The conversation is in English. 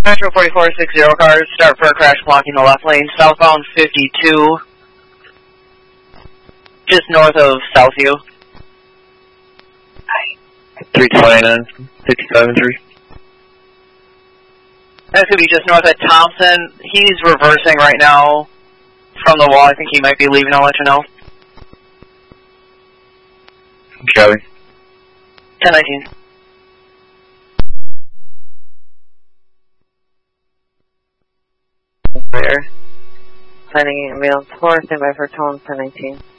Metro 4460 cars, start for a crash blocking the left lane, southbound 52, just north of Southview. 329, 57-3. That's going to be just north of Thompson. He's reversing right now from the wall. I think he might be leaving. I'll let you know. Copy. 1019. Clear. Planning ambulance 4, standby for tone 1019.